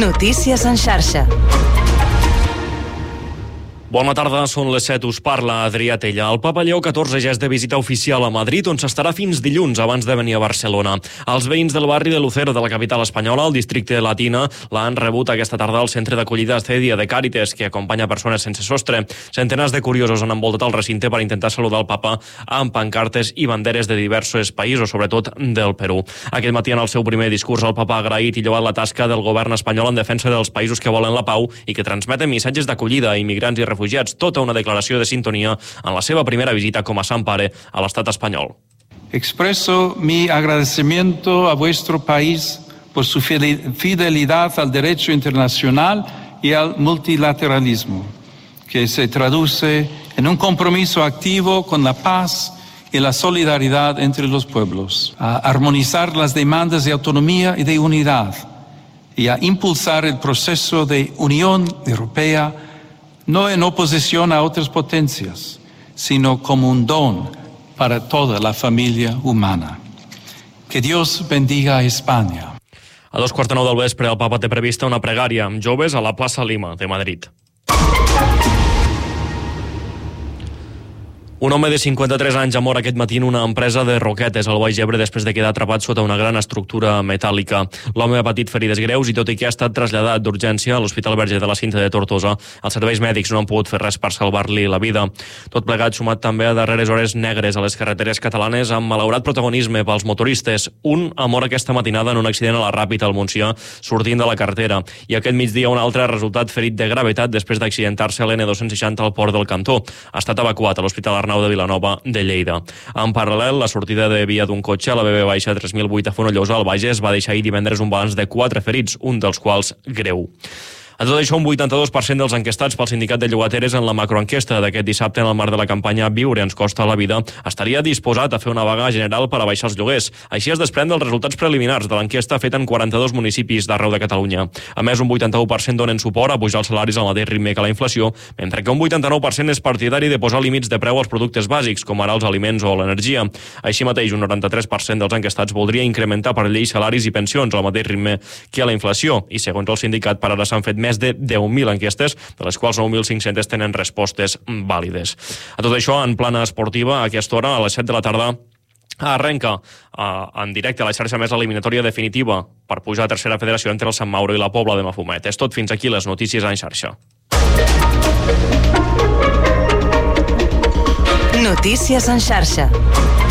Notícies en xarxa. Bona tarda, són les 7, us parla Adrià Tella. El papa Lleó XIV ja és de visita oficial a Madrid, on s'estarà fins dilluns abans de venir a Barcelona. Els veïns del barri de Lucero, de la capital espanyola, al districte de Latina, l'han rebut aquesta tarda al centre d'acollida Cèdia de Càritas, que acompanya persones sense sostre. Centenars de curiosos han envoltat el recinte per intentar saludar el papa amb pancartes i banderes de diversos països, sobretot del Perú. Aquest matí, en el seu primer discurs, el papa ha agraït i lloat la tasca del govern espanyol en defensa dels països que volen la pau i que transmeten missatges d'acollida a immigrants i refugiats. Tota una declaració de sintonia en la seva primera visita com a Sant Pare a l'estat espanyol. Expreso mi agradecimiento a vuestro país por su fidelidad al derecho internacional y al multilateralismo, que se traduce en un compromiso activo con la paz y la solidaridad entre los pueblos, a armonizar las demandas de autonomía y de unidad y a impulsar el proceso de Unión Europea no en oposición a otras potencias, sino como un don para toda la familia humana. Que Dios bendiga a España. A 2:15 del vespre, el papa té prevista una pregària amb joves a la plaça Lima de Madrid. Un home de 53 anys ha mort aquest matí en una empresa de roquetes al Baix Ebre després de quedar atrapat sota una gran estructura metàl·lica. L'home ha patit ferides greus i tot i que ha estat traslladat d'urgència a l'Hospital Verge de la Cinta de Tortosa, els serveis mèdics no han pogut fer res per salvar-li la vida. Tot plegat sumat també a darreres hores negres a les carreteres catalanes amb malaurat protagonisme pels motoristes. Un ha mort aquesta matinada en un accident a la Ràpita al Montsià sortint de la carretera i aquest migdia un altre ha resultat ferit de gravetat després d'accidentar-se a l'N260 al port del Cantó. Ha estat evacuat a l'Hospital Arnau de Vilanova de Lleida. En paral·lel, la sortida de via d'un cotxe a la BB 3008 a Fonollosa al Bages va deixar ahir divendres un balanç de 4 ferits, un dels quals greu. A tot això, un 82% dels enquestats pel sindicat de llogateres en la macroenquesta d'aquest dissabte en el marc de la campanya Viure ens costa la vida estaria disposat a fer una vaga general per a baixar els lloguers. Així es desprèn dels resultats preliminars de l'enquesta feta en 42 municipis d'arreu de Catalunya. A més, un 81% donen suport a pujar els salaris al mateix ritme que la inflació, mentre que un 89% és partidari de posar límits de preu als productes bàsics, com ara els aliments o l'energia. Així mateix, un 93% dels enquestats voldria incrementar per llei salaris i pensions al mateix ritme que la inflació, i segons el sindicat, per ara s'han fet més de 10.000 enquestes, de les quals 9.500 tenen respostes vàlides. A tot això, en plana esportiva, a aquesta hora, a les 7 de la tarda, arrenca en directe a la xarxa més eliminatòria definitiva per pujar a tercera federació entre el Sant Mauro i la Pobla de Mafumet. És tot, fins aquí les notícies en xarxa. Notícies en xarxa.